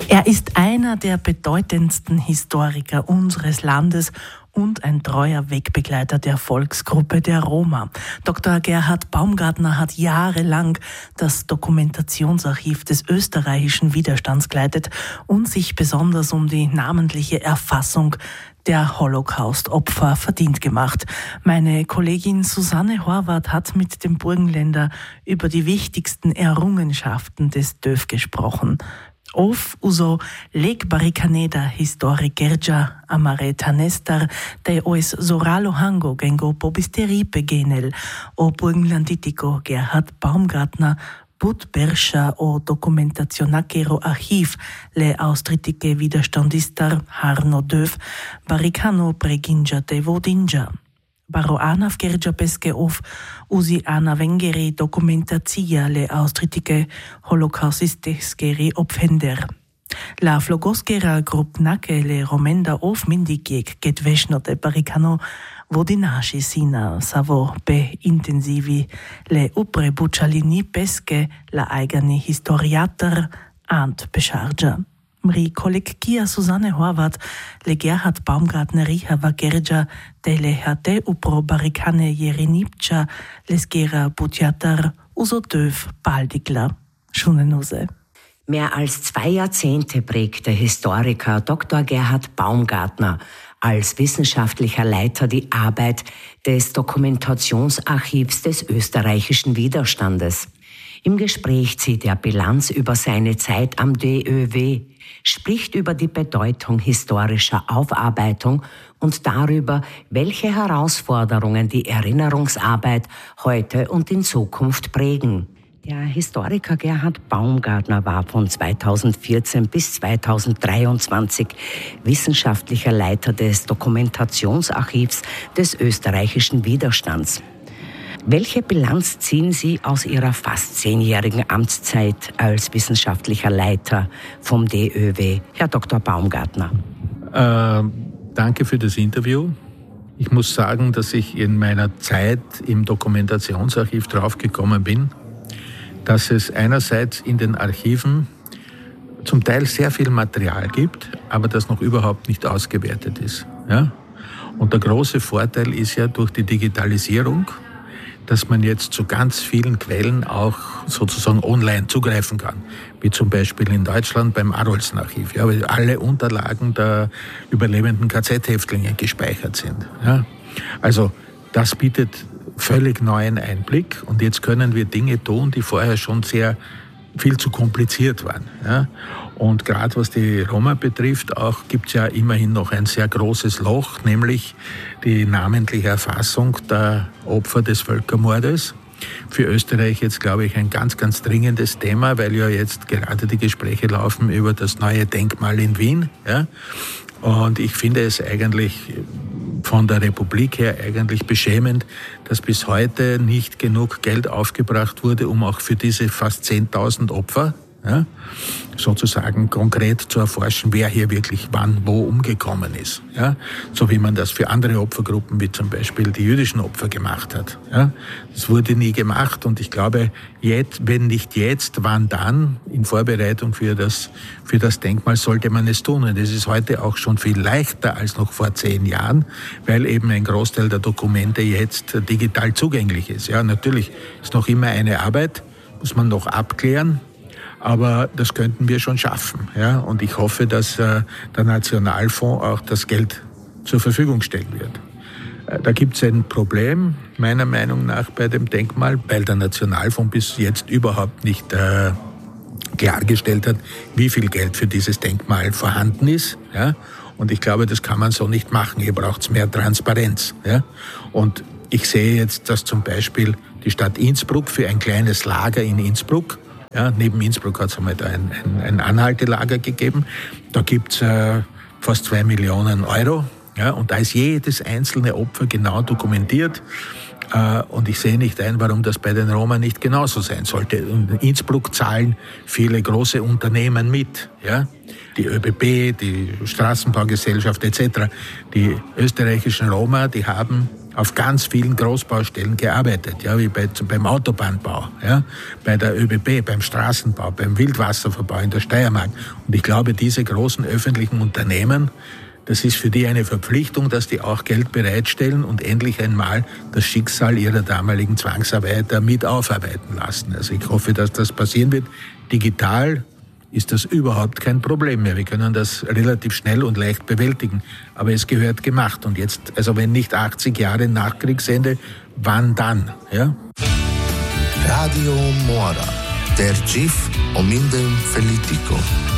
Er ist einer der bedeutendsten Historiker unseres Landes und ein treuer Wegbegleiter der Volksgruppe der Roma. Dr. Gerhard Baumgartner hat jahrelang das Dokumentationsarchiv des österreichischen Widerstands geleitet und sich besonders um die namentliche Erfassung der Holocaust-Opfer verdient gemacht. Meine Kollegin Susanne Horvath hat mit dem Burgenländer über die wichtigsten Errungenschaften des DÖV gesprochen. Of uso leg barikaneda histori gerja amare tanestar de ois soralo hango gengo pobisteripe genel o burgenlanditico Gerhard Baumgartner Bud Berscha o dokumentacionakero archiv le austritike widerstandistar harno döv barikano preginja de vodinja. Baro ana vgerja peske of usi ana vengeri dokumentacia le austritike holocausisteskeri opfender. La flogoskera grupnake le romenda of mindikiek get vešnote barikano vodinaši sina savo be intensivi le upre bučalini peske la eigani historiater ant bescharja. Mri kolekkia Susanne Horvath le Gerhard Baumgartner riha vagerja de le hate upro barikane jerinipcha lesgera butjatar uso döv baldigla. Schunenuse. Mehr als 2 Jahrzehnte prägte Historiker Dr. Gerhard Baumgartner als wissenschaftlicher Leiter die Arbeit des Dokumentationsarchivs des österreichischen Widerstandes. Im Gespräch zieht er Bilanz über seine Zeit am DÖW, spricht über die Bedeutung historischer Aufarbeitung und darüber, welche Herausforderungen die Erinnerungsarbeit heute und in Zukunft prägen. Der Historiker Gerhard Baumgartner war von 2014 bis 2023 wissenschaftlicher Leiter des Dokumentationsarchivs des österreichischen Widerstands. Welche Bilanz ziehen Sie aus Ihrer fast 10-jährigen Amtszeit als wissenschaftlicher Leiter vom DÖW, Herr Dr. Baumgartner? Danke für das Interview. Ich muss sagen, dass ich in meiner Zeit im Dokumentationsarchiv draufgekommen bin, dass es einerseits in den Archiven zum Teil sehr viel Material gibt, aber das noch überhaupt nicht ausgewertet ist. Ja? Und der große Vorteil ist ja durch die Digitalisierung, dass man jetzt zu ganz vielen Quellen auch sozusagen online zugreifen kann. Wie zum Beispiel in Deutschland beim Arolsen-Archiv, ja, weil alle Unterlagen der überlebenden KZ-Häftlinge gespeichert sind. Ja. Also das bietet völlig neuen Einblick und jetzt können wir Dinge tun, die vorher schon sehr viel zu kompliziert waren. Ja. Und gerade was die Roma betrifft, auch gibt es ja immerhin noch ein sehr großes Loch, nämlich die namentliche Erfassung der Opfer des Völkermordes. Für Österreich jetzt, glaube ich, ein ganz, ganz dringendes Thema, weil ja jetzt gerade die Gespräche laufen über das neue Denkmal in Wien. Ja. Und ich finde es eigentlich von der Republik her eigentlich beschämend, dass bis heute nicht genug Geld aufgebracht wurde, um auch für diese fast 10.000 Opfer, ja, sozusagen konkret zu erforschen, wer hier wirklich wann wo umgekommen ist. Ja? So wie man das für andere Opfergruppen, wie zum Beispiel die jüdischen Opfer gemacht hat. Ja? Das wurde nie gemacht und ich glaube, jetzt, wenn nicht jetzt, wann dann, in Vorbereitung für das Denkmal sollte man es tun. Und es ist heute auch schon viel leichter als noch vor 10 Jahren, weil eben ein Großteil der Dokumente jetzt digital zugänglich ist. Ja, natürlich ist noch immer eine Arbeit, muss man noch abklären. Aber das könnten wir schon schaffen. Ja? Und ich hoffe, dass der Nationalfonds auch das Geld zur Verfügung stellen wird. Da gibt es ein Problem, meiner Meinung nach, bei dem Denkmal, weil der Nationalfonds bis jetzt überhaupt nicht klargestellt hat, wie viel Geld für dieses Denkmal vorhanden ist. Ja? Und ich glaube, das kann man so nicht machen. Hier braucht es mehr Transparenz. Ja? Und ich sehe jetzt, dass zum Beispiel die Stadt Innsbruck für ein kleines Lager in Innsbruck, ja, neben Innsbruck hat es einmal da ein Anhaltelager gegeben. Da gibt es fast 2 Millionen Euro. Ja, und da ist jedes einzelne Opfer genau dokumentiert. Und ich sehe nicht ein, warum das bei den Roma nicht genauso sein sollte. In Innsbruck zahlen viele große Unternehmen mit. Ja? Die ÖBB, die Straßenbaugesellschaft etc. Die österreichischen Roma, die haben auf ganz vielen Großbaustellen gearbeitet, ja, wie beim Autobahnbau, ja, bei der ÖBB, beim Straßenbau, beim Wildwasserverbau in der Steiermark. Und ich glaube, diese großen öffentlichen Unternehmen, das ist für die eine Verpflichtung, dass die auch Geld bereitstellen und endlich einmal das Schicksal ihrer damaligen Zwangsarbeiter mit aufarbeiten lassen. Also ich hoffe, dass das passieren wird. Digital ist das überhaupt kein Problem mehr. Wir können das relativ schnell und leicht bewältigen. Aber es gehört gemacht. Und jetzt, also wenn nicht 80 Jahre nach Kriegsende, wann dann? Ja? Radio Mora, der GIF o mindem Felitico.